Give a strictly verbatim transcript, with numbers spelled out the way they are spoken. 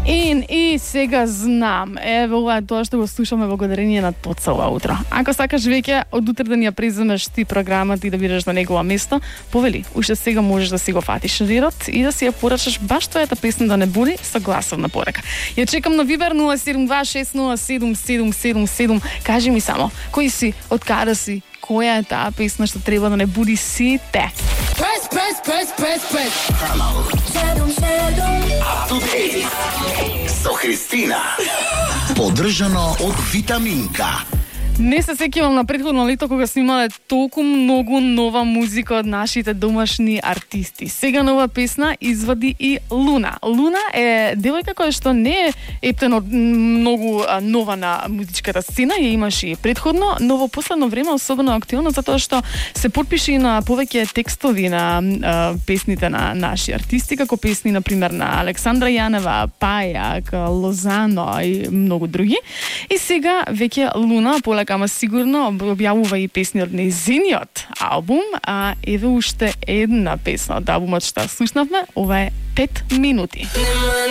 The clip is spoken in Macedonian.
In, и сега знам, ево ова е тоа што го слушаме благодарение на Тоцова утро. Ако сакаш веќе од утре да ни ја преземеш ти програмата и да бидеш на негова место, повели, уште сега можеш да си го фатиш редот и да си ја порачаш баш твојата песна да не буди со гласовна порака. Ја чекам на Вибер нула седум два шест нула седум седум седум седум. Кажи ми само, кој си, од каде си, која е таа песна што треба да не буди сите? Press, press, press, press, press. Up to date со Христина. Поддржано од Витаминка. Не се сеќавам на претходно лето кога сме имале толку многу нова музика од нашите домашни артисти. Сега нова песна извади и Луна. Луна е девојка која што не е ептено многу нова на музичката сцена, ја имаше и претходно, но во последно време особено активно затоа што се потпише и на повеќе текстови на а, песните на наши артисти, како песни на пример на Александра Јанева, Пајак, Лозано и многу други. И сега веќе Луна полека ама сигурно објавува и песни од незиниот албум, а еве уште една песна од албумот што слушнавме, ова е пет минути.